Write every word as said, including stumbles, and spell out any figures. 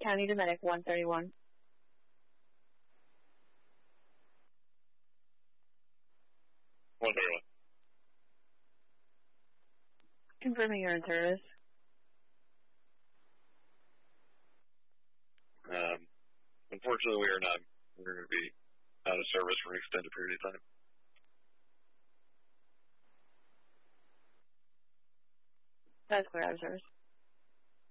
County to Medic one thirty-one. one thirty-one. Confirming you're in service. Um, unfortunately, we are not. We're going to be out of service for an extended period of time. That's clear out of service.